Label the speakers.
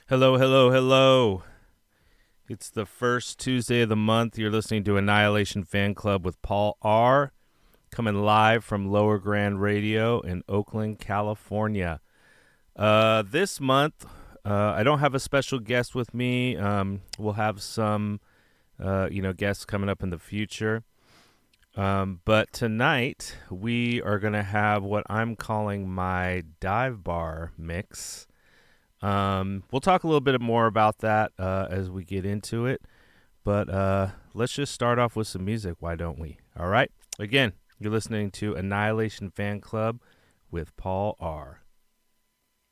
Speaker 1: Hello, hello, hello. It's the first Tuesday of the month. You're listening to Annihilation Fan Club with Paul R. Coming live from Lower Grand Radio in Oakland, California. This month, I don't have a special guest with me. We'll have some, guests coming up in the future. But tonight, we are going to have what I'm calling my dive bar mix. We'll talk a little bit more about that as we get into it. But let's just start off with some music. Why don't we? All right. Again, you're listening to Annihilation Fan Club with Paul R.